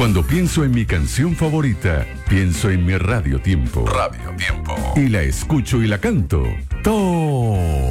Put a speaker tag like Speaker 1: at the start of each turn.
Speaker 1: Cuando pienso en mi canción favorita, pienso en mi Radio Tiempo. Radio Tiempo. Y la escucho y la canto. ¡Todo!